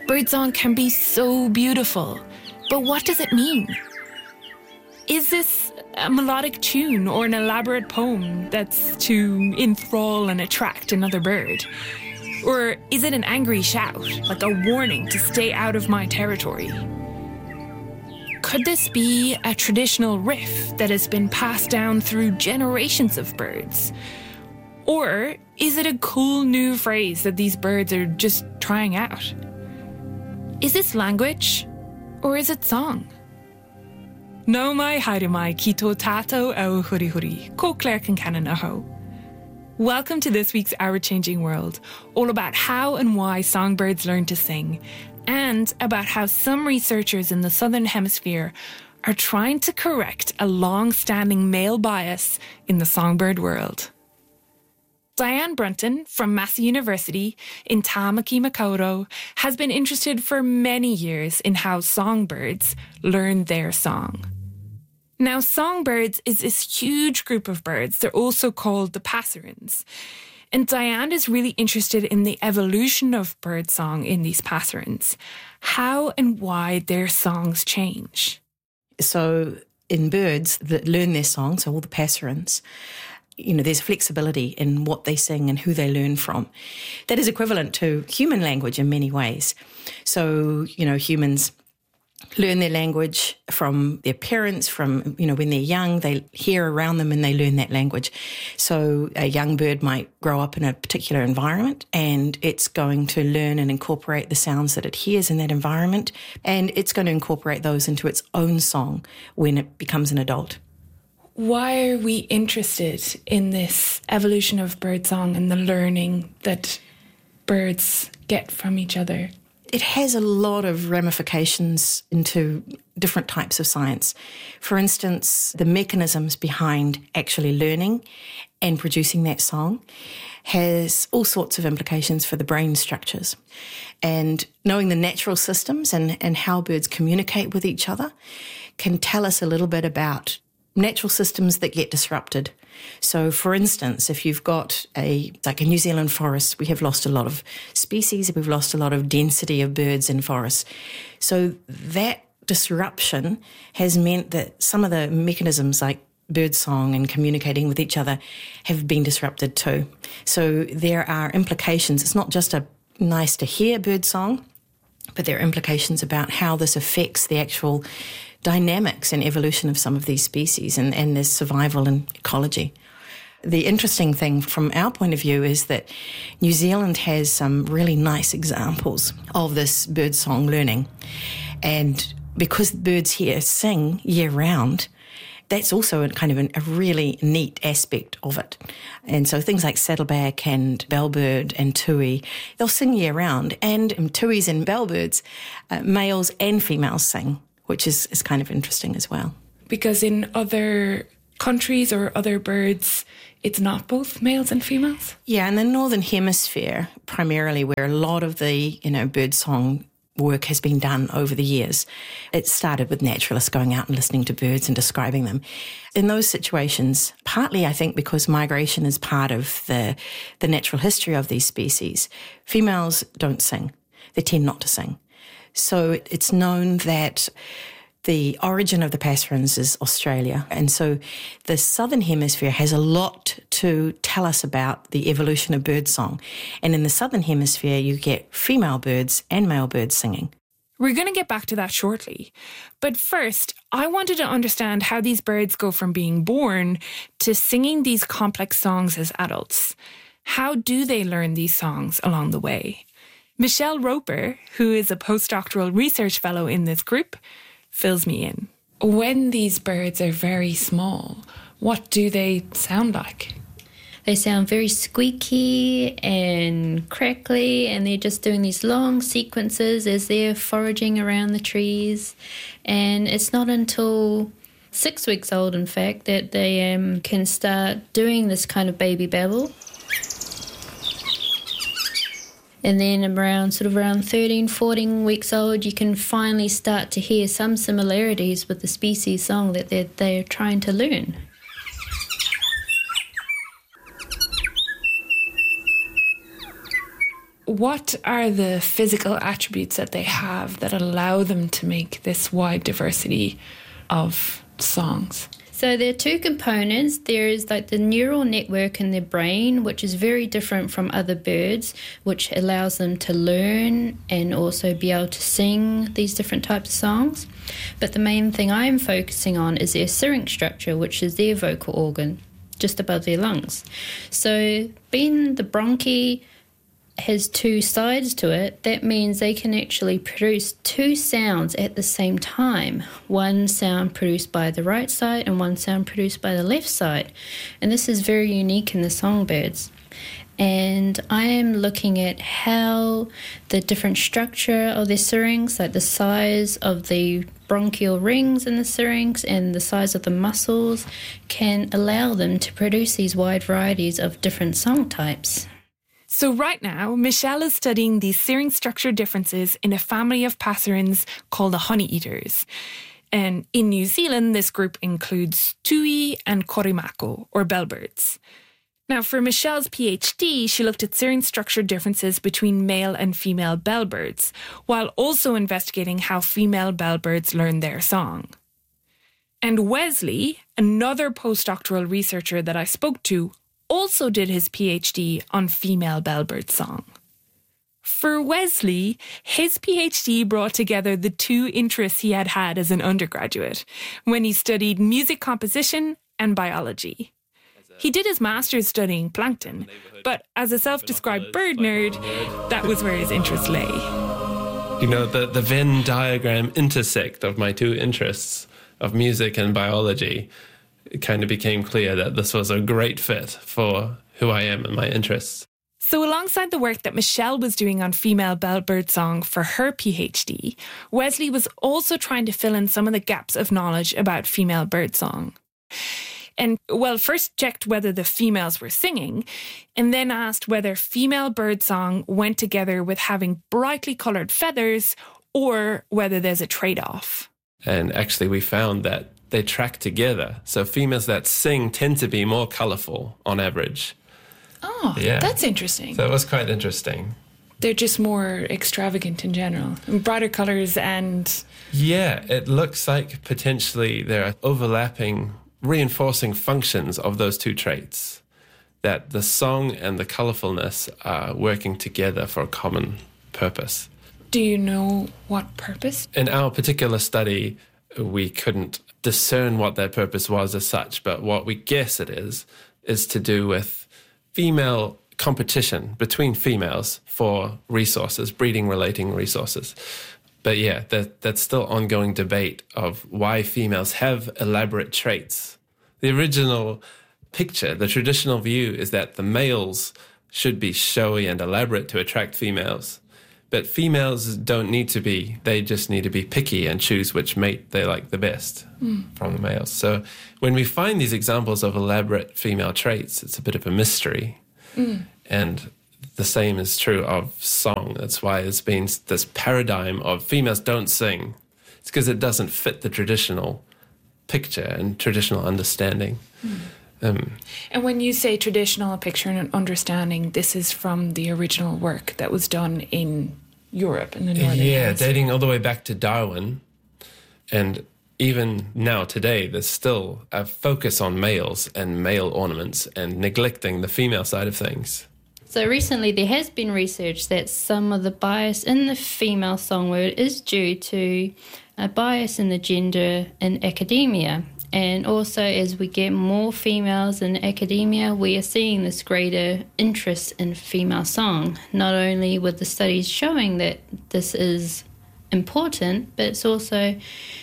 Birdsong can be so beautiful, but what does it mean? Is this a melodic tune or an elaborate poem that's to enthrall and attract another bird? Or is it an angry shout, like a warning to stay out of my territory? Could this be a traditional riff that has been passed down through generations of birds? Or is it a cool new phrase that these birds are just trying out? Is this language, or is it song? No mai haere mai ki tō tātou au huri huri, ko Claire Kincannon aho. Welcome to this week's Our Changing World, all about how and why songbirds learn to sing, and about how some researchers in the Southern Hemisphere are trying to correct a long-standing male bias in the songbird world. Diane Brunton from Massey University in Tāmaki Makaurau has been interested for many years in how songbirds learn their song. Now, songbirds is this huge group of birds. They're also called the passerines. And Diane is really interested in the evolution of birdsong in these passerines, how and why their songs change. So in birds that learn their song, so all the passerines, there's flexibility in what they sing and who they learn from. That is equivalent to human language in many ways. So, humans learn their language from their parents, from, when they're young, they hear around them and they learn that language. So a young bird might grow up in a particular environment and it's going to learn and incorporate the sounds that it hears in that environment, and it's going to incorporate those into its own song when it becomes an adult. Why are we interested in this evolution of birdsong and the learning that birds get from each other? It has a lot of ramifications into different types of science. For instance, the mechanisms behind actually learning and producing that song has all sorts of implications for the brain structures. And knowing the natural systems and how birds communicate with each other can tell us a little bit about natural systems that get disrupted. So, for instance, if you've got like a New Zealand forest, we have lost a lot of species, we've lost a lot of density of birds in forests. So that disruption has meant that some of the mechanisms like birdsong and communicating with each other have been disrupted too. So there are implications. It's not just a nice to hear birdsong, but there are implications about how this affects the actual dynamics and evolution of some of these species and their survival and ecology. The interesting thing from our point of view is that New Zealand has some really nice examples of this birdsong learning. And because birds here sing year-round, that's also a really neat aspect of it. And so things like saddleback and bellbird and tui, they'll sing year-round. And tuis and bellbirds, males and females sing, which is kind of interesting as well. Because in other countries or other birds, it's not both males and females? Yeah, in the Northern Hemisphere, primarily, where a lot of the, birdsong work has been done over the years. It started with naturalists going out and listening to birds and describing them. In those situations, partly I think because migration is part of the natural history of these species, females don't sing. They tend not to sing. So it's known that the origin of the passerines is Australia. And so the Southern Hemisphere has a lot to tell us about the evolution of birdsong. And in the Southern Hemisphere, you get female birds and male birds singing. We're going to get back to that shortly. But first, I wanted to understand how these birds go from being born to singing these complex songs as adults. How do they learn these songs along the way? Michelle Roper, who is a postdoctoral research fellow in this group, fills me in. When these birds are very small, what do they sound like? They sound very squeaky and crackly, and they're just doing these long sequences as they're foraging around the trees. And it's not until 6 weeks old, in fact, that they can start doing this kind of baby babble. And then around 13, 14 weeks old, you can finally start to hear some similarities with the species song that they're trying to learn. what are the physical attributes that they have that allow them to make this wide diversity of songs? So there are two components. There is like the neural network in their brain, which is very different from other birds, which allows them to learn and also be able to sing these different types of songs. But the main thing I'm focusing on is their syrinx structure, which is their vocal organ, just above their lungs. So being the bronchi has two sides to it, that means they can actually produce two sounds at the same time. One sound produced by the right side and one sound produced by the left side. And this is very unique in the songbirds. And I am looking at how the different structure of their syrinx, like the size of the bronchial rings in the syrinx and the size of the muscles, can allow them to produce these wide varieties of different song types. So right now, Michelle is studying these syrinx structure differences in a family of passerines called the honeyeaters. And in New Zealand, this group includes tui and korimako, or bellbirds. Now, for Michelle's PhD, she looked at syrinx structure differences between male and female bellbirds, while also investigating how female bellbirds learn their song. And Wesley, another postdoctoral researcher that I spoke to, also did his PhD on female bellbird song. For Wesley, his PhD brought together the two interests he had as an undergraduate, when he studied music composition and biology. He did his master's studying plankton, but as a self-described bird nerd, that was where his interest lay. You know, the Venn diagram intersect of my two interests of music and biology. It kind of became clear that this was a great fit for who I am and my interests. So alongside the work that Michelle was doing on female bellbird song for her PhD, Wesley was also trying to fill in some of the gaps of knowledge about female bird song. And, well, first checked whether the females were singing, and then asked whether female bird song went together with having brightly coloured feathers or whether there's a trade-off. And actually we found that they track together. So females that sing tend to be more colourful on average. Oh, yeah. That's interesting. So it was quite interesting. They're just more extravagant in general. Brighter colours and... Yeah, it looks like potentially there are overlapping, reinforcing functions of those two traits. That the song and the colourfulness are working together for a common purpose. Do you know what purpose? In our particular study, we couldn't discern what their purpose was as such, but what we guess it is to do with female competition between females for resources, breeding-relating resources. But yeah, that's still ongoing debate of why females have elaborate traits. The original picture, the traditional view, is that the males should be showy and elaborate to attract females. But females don't need to be. They just need to be picky and choose which mate they like the best from the males. So when we find these examples of elaborate female traits, it's a bit of a mystery. And the same is true of song. That's why there's been this paradigm of females don't sing. It's because it doesn't fit the traditional picture and traditional understanding. And when you say traditional picture and understanding, this is from the original work that was done in Europe in the Northern Hemisphere. Dating all the way back to Darwin. And even now, today, there's still a focus on males and male ornaments and neglecting the female side of things. So recently there has been research that some of the bias in the female songword is due to a bias in the gender in academia. And also, as we get more females in academia, we are seeing this greater interest in female song, not only with the studies showing that this is important, but it's also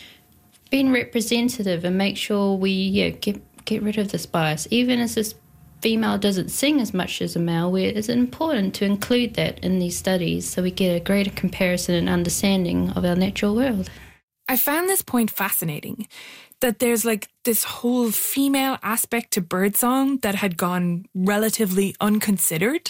being representative and make sure we get rid of this bias. Even as this female doesn't sing as much as a male, it's important to include that in these studies so we get a greater comparison and understanding of our natural world. I found this point fascinating, that there's like this whole female aspect to birdsong that had gone relatively unconsidered,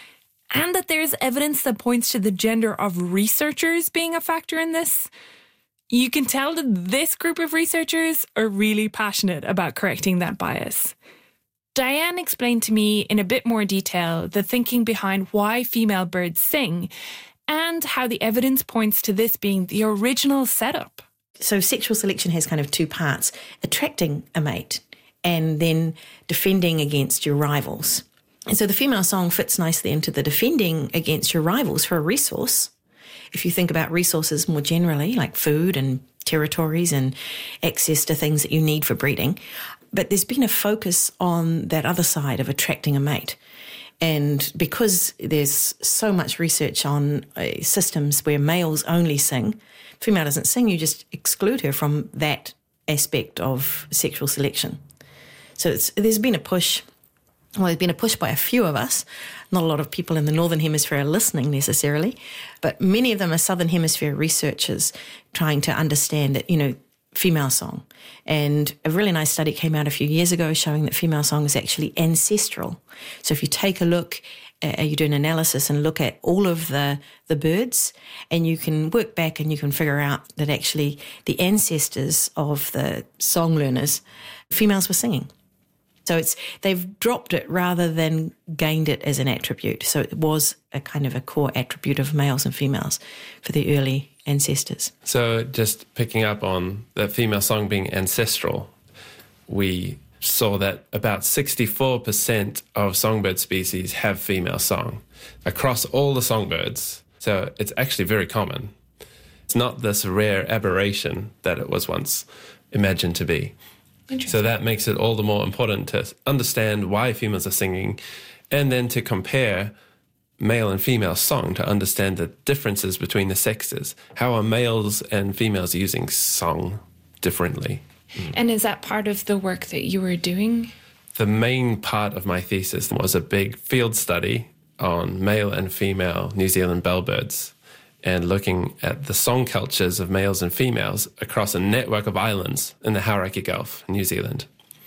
and that there's evidence that points to the gender of researchers being a factor in this. You can tell that this group of researchers are really passionate about correcting that bias. Diane explained to me in a bit more detail the thinking behind why female birds sing and how the evidence points to this being the original setup. So sexual selection has kind of two parts, attracting a mate and then defending against your rivals. And so the female song fits nicely into the defending against your rivals for a resource. If you think about resources more generally, like food and territories and access to things that you need for breeding, but there's been a focus on that other side of attracting a mate. And because there's so much research on systems where males only sing, female doesn't sing, you just exclude her from that aspect of sexual selection. So there's been a push. Well, there's been a push by a few of us. Not a lot of people in the Northern Hemisphere are listening necessarily, but many of them are Southern Hemisphere researchers trying to understand that, female song. And a really nice study came out a few years ago showing that female song is actually ancestral. So if you take a look, you do an analysis and look at all of the birds, and you can work back and you can figure out that actually the ancestors of the song learners, females were singing. So they've dropped it rather than gained it as an attribute. So it was a kind of a core attribute of males and females for the early ancestors. So just picking up on the female song being ancestral, we saw that about 64% of songbird species have female song across all the songbirds. So it's actually very common. It's not this rare aberration that it was once imagined to be. So that makes it all the more important to understand why females are singing and then to compare male and female song to understand the differences between the sexes. How are males and females using song differently? And is that part of the work that you were doing? The main part of my thesis was a big field study on male and female New Zealand bellbirds and looking at the song cultures of males and females across a network of islands in the Hauraki Gulf, New Zealand.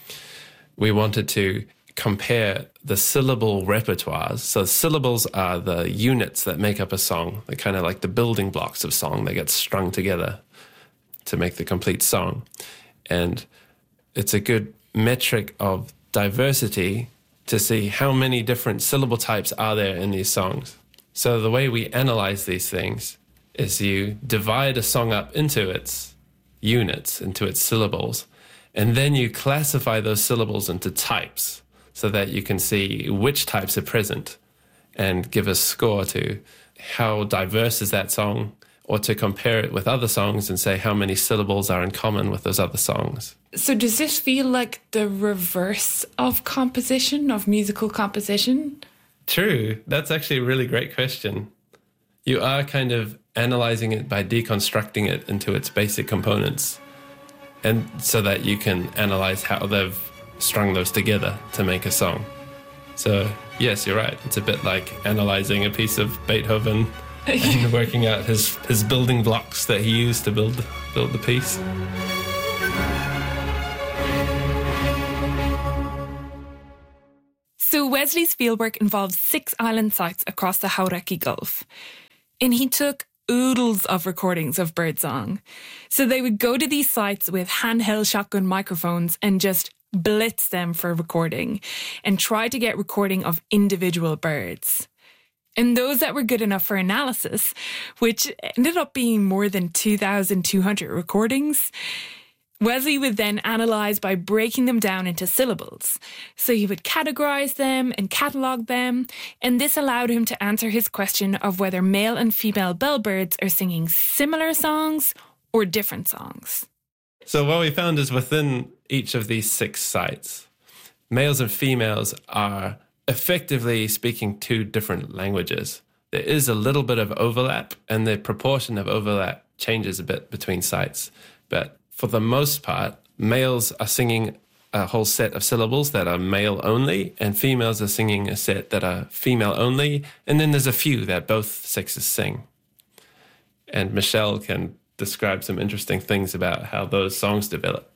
We wanted to compare the syllable repertoires. So syllables are the units that make up a song. They're kind of like the building blocks of song. They get strung together to make the complete song. And it's a good metric of diversity to see how many different syllable types are there in these songs. So the way we analyze these things is you divide a song up into its units, into its syllables, and then you classify those syllables into types so that you can see which types are present and give a score to how diverse is that song, or to compare it with other songs and say how many syllables are in common with those other songs. So does this feel like the reverse of composition, of musical composition? True. That's actually a really great question. You are kind of analyzing it by deconstructing it into its basic components, and so that you can analyze how they've strung those together to make a song. So, yes, you're right. It's a bit like analyzing a piece of Beethoven and working out his building blocks that he used to build the piece. So Wesley's fieldwork involves 6 island sites across the Hauraki Gulf. And he took oodles of recordings of birdsong. So they would go to these sites with handheld shotgun microphones and just blitz them for recording and try to get recording of individual birds. And those that were good enough for analysis, which ended up being more than 2,200 recordings, Wesley would then analyse by breaking them down into syllables. So he would categorise them and catalogue them, and this allowed him to answer his question of whether male and female bellbirds are singing similar songs or different songs. So what we found is within each of these 6 sites, males and females are effectively speaking 2 different languages. There is a little bit of overlap, and the proportion of overlap changes a bit between sites. But for the most part, males are singing a whole set of syllables that are male only, and females are singing a set that are female only, and then there's a few that both sexes sing. And Michelle can describe some interesting things about how those songs develop.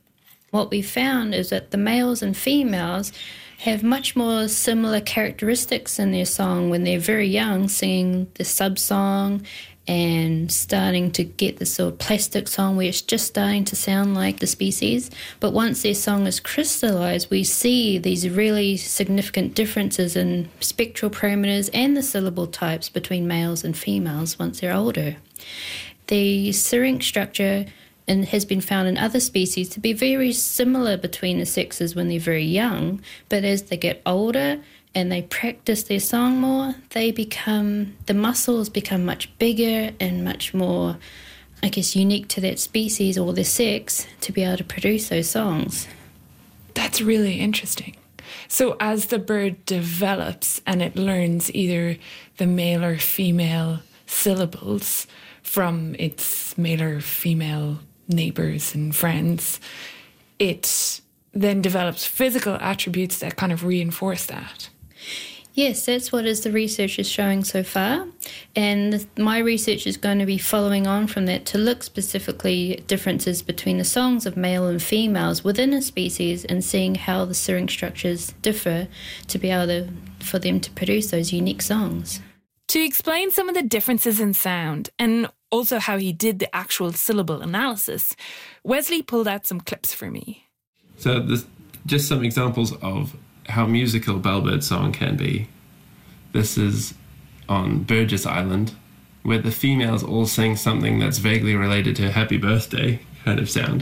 what we found is that the males and females have much more similar characteristics in their song when they're very young, singing the sub-song and starting to get this sort of plastic song where it's just starting to sound like the species. But once their song is crystallized, we see these really significant differences in spectral parameters and the syllable types between males and females once they're older. The syrinx structure has been found in other species to be very similar between the sexes when they're very young, but as they get older and they practice their song more, the muscles become much bigger and much more, I guess, unique to that species or their sex to be able to produce those songs. That's really interesting. So as the bird develops and it learns either the male or female syllables from its male or female neighbours and friends, it then develops physical attributes that kind of reinforce that. Yes, that's what the research is showing so far. And my research is going to be following on from that to look specifically at differences between the songs of male and females within a species and seeing how the syrinx structures differ to be able for them to produce those unique songs. To explain some of the differences in sound and also how he did the actual syllable analysis, Wesley pulled out some clips for me. So there's just some examples of how musical bellbird song can be. This is on Burgess Island, where the females all sing something that's vaguely related to happy birthday kind of sound.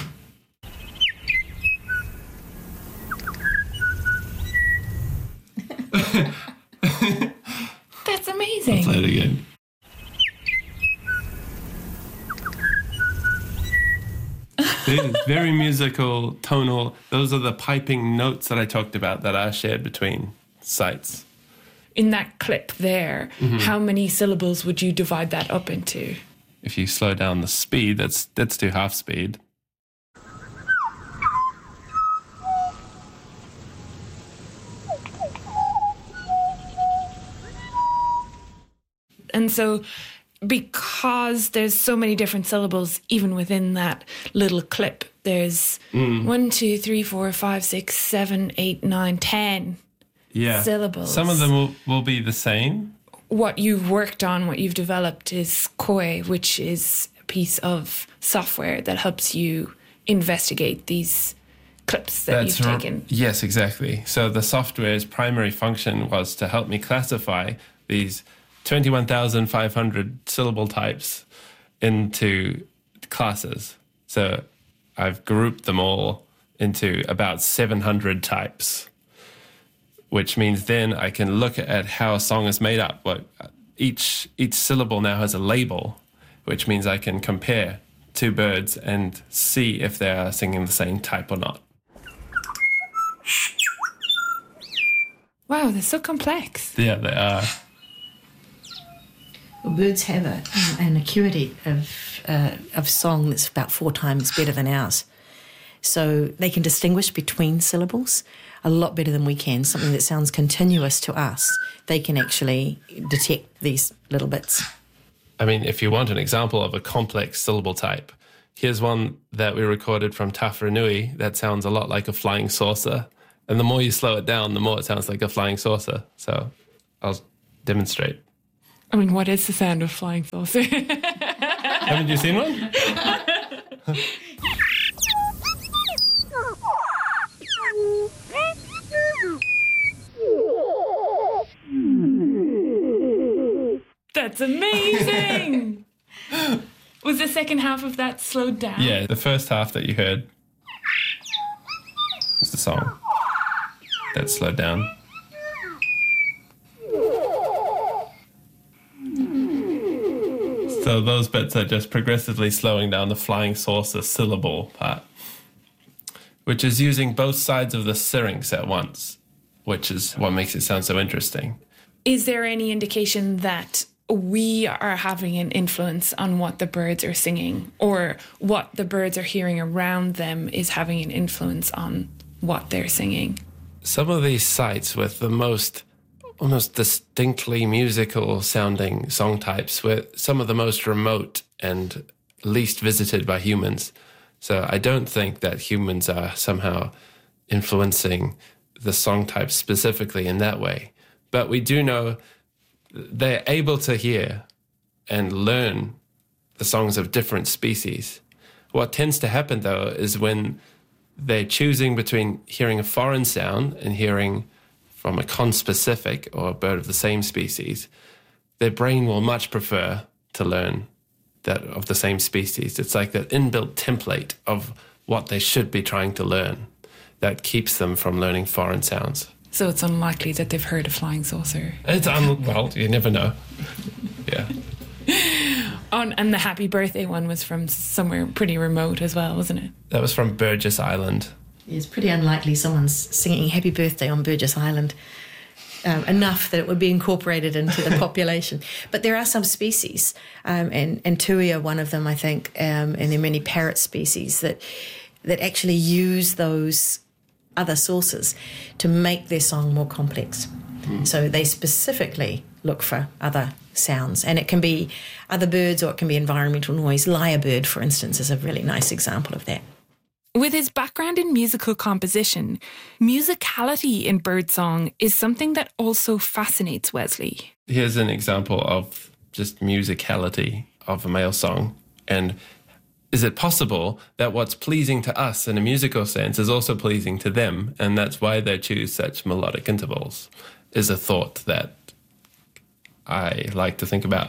That's amazing. I'll play it again. Very musical, tonal. Those are the piping notes that I talked about that are shared between sites. In that clip there, how many syllables would you divide that up into? If you slow down the speed, let's do half speed. And so because there's so many different syllables even within that little clip, there's 1, 2, 3, 4, 5, 6, 7, 8, 9, 10 syllables. Some of them will be the same. What you've worked on, what you've developed is Koi, which is a piece of software that helps you investigate these clips that you've taken. Yes, exactly. So the software's primary function was to help me classify these 21,500 syllable types into classes. So I've grouped them all into about 700 types, which means then I can look at how a song is made up. Each syllable now has a label, which means I can compare two birds and see if they are singing the same type or not. Wow, they're so complex. Yeah, they are. Birds have an acuity of song that's about 4 times better than ours. So they can distinguish between syllables a lot better than we can. Something that sounds continuous to us, they can actually detect these little bits. I mean, if you want an example of a complex syllable type, here's one that we recorded from Tawharanui that sounds a lot like a flying saucer. And the more you slow it down, the more it sounds like a flying saucer. So I'll demonstrate. I mean, what is the sound of flying saucer? Haven't you seen one? That's amazing! Was the second half of that slowed down? Yeah, the first half that you heard was the song. That slowed down. So those bits are just progressively slowing down the flying saucer syllable part, which is using both sides of the syrinx at once, which is what makes it sound so interesting. Is there any indication that we are having an influence on what the birds are singing, or what the birds are hearing around them is having an influence on what they're singing? Some of these sites with the most almost distinctly musical sounding song types were some of the most remote and least visited by humans. So I don't think that humans are somehow influencing the song type specifically in that way. But we do know they're able to hear and learn the songs of different species. What tends to happen, though, is when they're choosing between hearing a foreign sound and hearing from a conspecific or a bird of the same species, their brain will much prefer to learn that of the same species. It's like that inbuilt template of what they should be trying to learn that keeps them from learning foreign sounds. So it's unlikely that they've heard a flying saucer. Well, you never know. Yeah. And the happy birthday one was from somewhere pretty remote as well, wasn't it? That was from Burgess Island. It's pretty unlikely someone's singing Happy Birthday on Burgess Island enough that it would be incorporated into the population. But there are some species, and tui are one of them, I think, and there are many parrot species that actually use those other sources to make their song more complex. So they specifically look for other sounds, and it can be other birds or it can be environmental noise. Lyrebird, for instance, is a really nice example of that. With his background in musical composition, musicality in birdsong is something that also fascinates Wesley. Here's an example of just musicality of a male song. And is it possible that what's pleasing to us in a musical sense is also pleasing to them, and that's why they choose such melodic intervals? Is a thought that I like to think about.